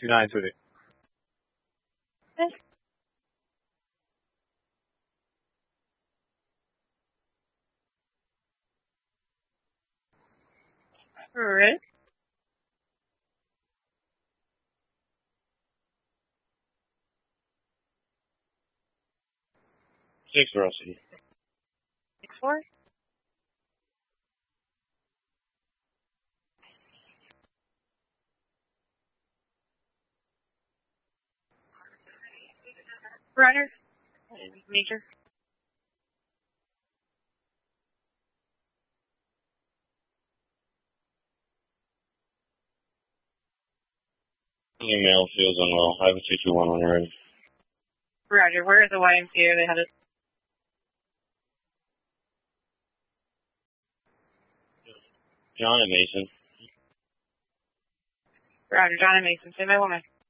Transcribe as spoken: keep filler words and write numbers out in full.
two nines with it. Alright. Six Rossi. Six four. Runner. Major. Email feels unwell. I have a two two one when ready. Roger. Where is the Y M C A? They had it. John and Mason. Roger. John and Mason. Say my woman.